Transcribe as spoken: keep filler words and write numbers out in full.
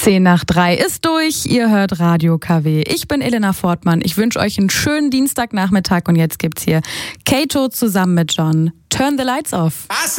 Zehn nach drei ist durch, ihr hört Radio K W. Ich bin Elena Fortmann, ich wünsche euch einen schönen Dienstagnachmittag und jetzt gibt's hier Kato zusammen mit John. Turn the Lights Off.